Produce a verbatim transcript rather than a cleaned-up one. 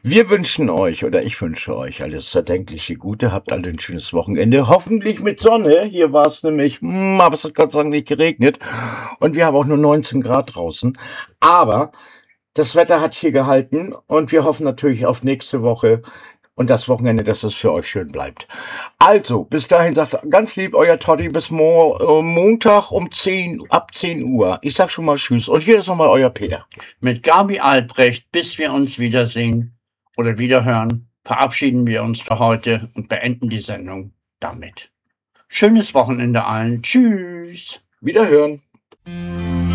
Wir wünschen euch, oder ich wünsche euch alles erdenkliche Gute. Habt alle ein schönes Wochenende. Hoffentlich mit Sonne. Hier war es nämlich, hm, aber es hat Gott sei Dank nicht geregnet. Und wir haben auch nur neunzehn Grad draußen. Aber das Wetter hat hier gehalten und wir hoffen natürlich auf nächste Woche und das Wochenende, dass es für euch schön bleibt. Also, bis dahin sagt ganz lieb euer Toddy bis Mo äh, Montag um zehn, ab zehn Uhr. Ich sag schon mal Tschüss. Und hier ist nochmal euer Peter. Mit Gabi Albrecht, bis wir uns wiedersehen oder wiederhören, verabschieden wir uns für heute und beenden die Sendung damit. Schönes Wochenende allen. Tschüss. Wiederhören.